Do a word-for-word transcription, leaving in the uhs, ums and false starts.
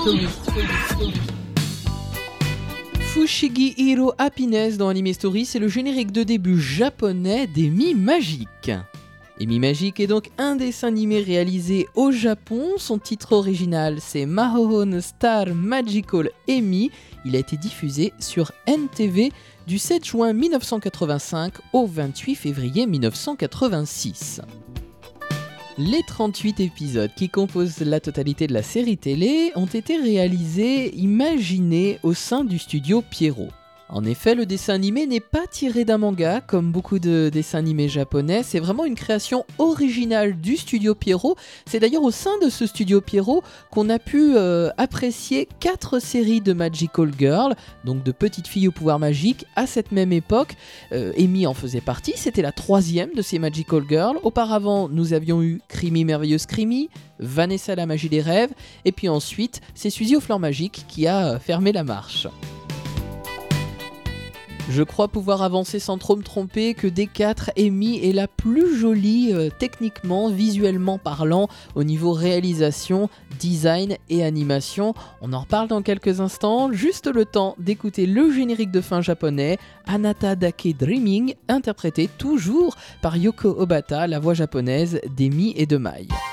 Fushigi-Hiro Happiness dans Anime Story, c'est le générique de début japonais d'Emi Magique. Emi Magique est donc un dessin animé réalisé au Japon. Son titre original c'est Mahou Star Magical Emi. Il a été diffusé sur N T V du sept juin mille neuf cent quatre-vingt-cinq au vingt-huit février mille neuf cent quatre-vingt-six. Les trente-huit épisodes qui composent la totalité de la série télé ont été réalisés, imaginés au sein du studio Pierrot. En effet, le dessin animé n'est pas tiré d'un manga, comme beaucoup de dessins animés japonais, c'est vraiment une création originale du studio Pierrot. C'est d'ailleurs au sein de ce studio Pierrot qu'on a pu euh, apprécier quatre séries de Magical Girl, donc de petites filles au pouvoir magique, à cette même époque. Euh, Emi en faisait partie, c'était la troisième de ces Magical Girls. Auparavant, nous avions eu Creamy Merveilleuse Creamy, Vanessa la magie des rêves, et puis ensuite, c'est Suzy aux fleurs magiques qui a fermé la marche. Je crois pouvoir avancer sans trop me tromper que des quatre, Emi est la plus jolie euh, techniquement, visuellement parlant, au niveau réalisation, design et animation. On en reparle dans quelques instants, juste le temps d'écouter le générique de fin japonais, Anata Dake Dreaming, interprété toujours par Yoko Obata, la voix japonaise d'Emi et de Mai.